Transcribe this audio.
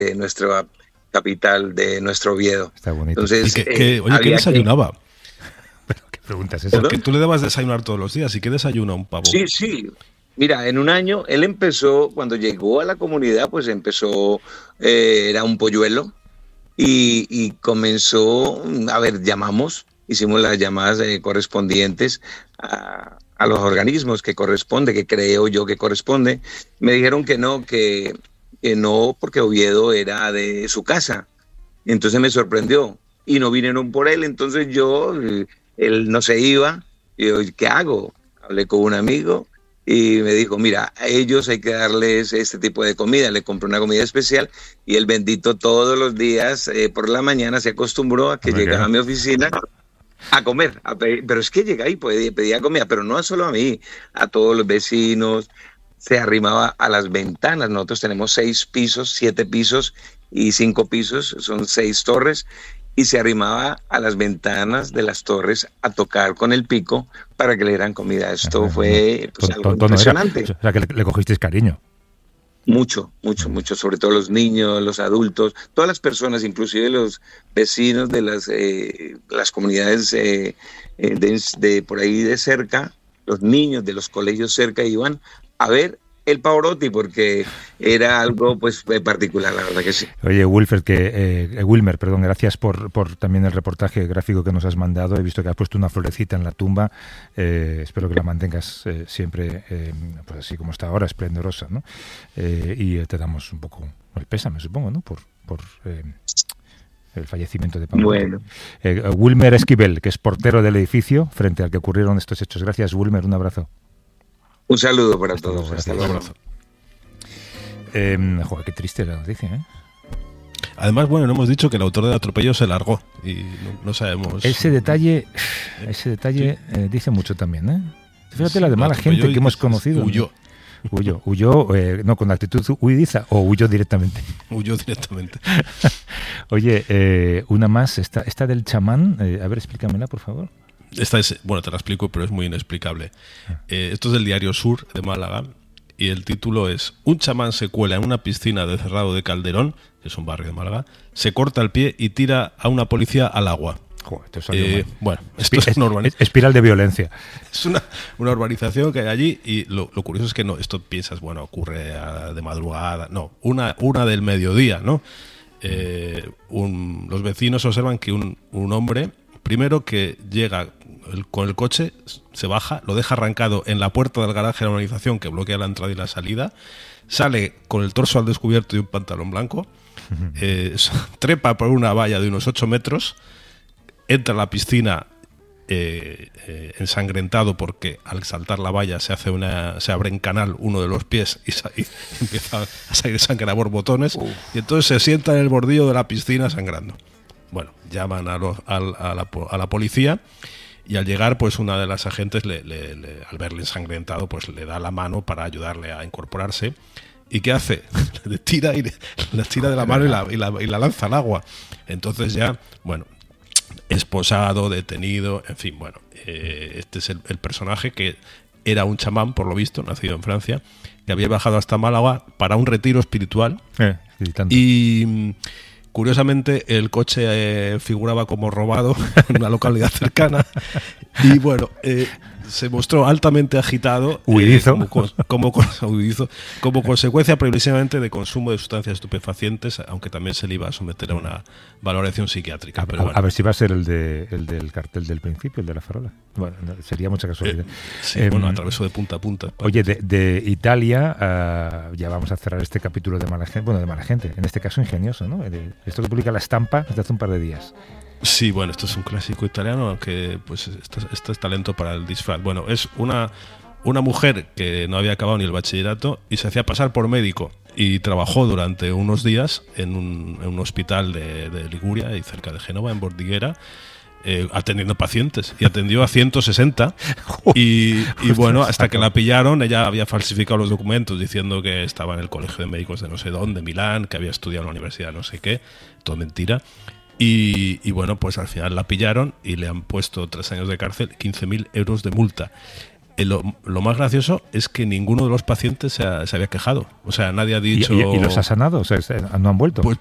de nuestra capital, de nuestro Oviedo. Está bonito. Entonces, ¿Y ¿qué desayunaba? ¿Qué preguntas es eso? Porque tú le dabas desayunar todos los días. ¿Y qué desayuna un pavo? Sí. Mira, en un año él empezó, cuando llegó a la comunidad, pues empezó, era un polluelo y comenzó, hicimos las llamadas correspondientes a los organismos que corresponde, que creo yo que corresponde. Me dijeron que no, porque Oviedo era de su casa. Entonces me sorprendió y no vinieron por él. Entonces él no se iba. Y yo, ¿qué hago? Hablé con un amigo y me dijo, mira, a ellos hay que darles este tipo de comida. Le compré una comida especial y el bendito todos los días por la mañana se acostumbró a que llegaba a mi oficina a comer, pero es que llegaba y pedía comida, pero no solo a mí, a todos los vecinos. Se arrimaba a las ventanas. Nosotros tenemos 6 pisos, 7 pisos y 5 pisos, son 6 torres, y se arrimaba a las ventanas de las torres a tocar con el pico para que le dieran comida. Esto fue algo impresionante. O sea, que le cogisteis cariño. Mucho, sobre todo los niños, los adultos, todas las personas, inclusive los vecinos de las comunidades de por ahí de cerca, los niños de los colegios cerca iban a ver el Pavarotti porque era algo pues particular, la verdad que sí. Oye, Wilmer, gracias por también el reportaje gráfico que nos has mandado. He visto que has puesto una florecita en la tumba. Espero que la mantengas siempre pues así como está ahora, esplendorosa, ¿no? Y te damos un poco el pésame, supongo, ¿no? Por el fallecimiento de Pavarotti. Bueno. Wilmer Esquivel, que es portero del edificio frente al que ocurrieron estos hechos. Gracias, Wilmer, un abrazo. Un saludo para todos. Hasta luego. Joder, qué triste la noticia, ¿eh? Además, bueno, no hemos dicho que el autor del atropello se largó y no sabemos. Ese detalle sí. Dice mucho también, ¿eh? Fíjate sí, la de mala gente que hemos conocido. Huyó, no con actitud huidiza o huyó directamente. Huyó directamente. Oye, una más, esta del chamán, a ver, explícamela, por favor. Esta es, bueno, te la explico, pero es muy inexplicable. Esto es del diario Sur de Málaga y el título es: un chamán se cuela en una piscina de Cerrado de Calderón, que es un barrio de Málaga, se corta el pie y tira a una policía al agua. Joder, esto es una espiral de violencia. Es una urbanización que hay allí y lo curioso es que no, esto piensas, bueno, ocurre de madrugada, no, una del mediodía, ¿no? Los vecinos observan que un hombre, primero que llega con el coche, se baja, lo deja arrancado en la puerta del garaje de la urbanización que bloquea la entrada y la salida, sale con el torso al descubierto y un pantalón blanco, trepa por una valla de unos 8 metros, entra a la piscina ensangrentado porque al saltar la valla se abre en canal uno de los pies y empieza a salir sangre a borbotones y entonces se sienta en el bordillo de la piscina sangrando. Bueno, llaman a la policía y al llegar, pues una de las agentes, al verle ensangrentado, pues le da la mano para ayudarle a incorporarse. ¿Y qué hace? Le tira de la mano y la lanza al agua. Entonces ya, bueno, esposado, detenido, en fin, bueno, este es el personaje que era un chamán, por lo visto, nacido en Francia, que había bajado hasta Málaga para un retiro espiritual y curiosamente el coche figuraba como robado en una localidad cercana y bueno, se mostró altamente agitado, huidizo. Como consecuencia previsiblemente de consumo de sustancias estupefacientes, aunque también se le iba a someter a una valoración psiquiátrica. A ver si va a ser el del cartel del principio, el de la farola. Bueno, sería mucha casualidad. Sí, bueno, atravesó de punta a punta. Oye, de Italia, ya vamos a cerrar este capítulo de mala gente, en este caso ingenioso, ¿no? Esto que publica La Stampa desde hace un par de días. Sí, bueno, esto es un clásico italiano, aunque pues esto es talento para el disfraz. Bueno, es una mujer que no había acabado ni el bachillerato y se hacía pasar por médico y trabajó durante unos días en un hospital de Liguria y cerca de Génova, en Bordighera, atendiendo pacientes, y atendió a 160 y bueno, hasta que la pillaron. Ella había falsificado los documentos diciendo que estaba en el colegio de médicos de no sé dónde, Milán, que había estudiado en la universidad no sé qué, todo mentira. Y bueno, pues al final la pillaron y le han puesto 3 años de cárcel, 15.000 euros de multa. lo más gracioso es que ninguno de los pacientes se había quejado. O sea, nadie ha dicho... ¿Y los ha sanado? O sea, ¿no han vuelto? Pues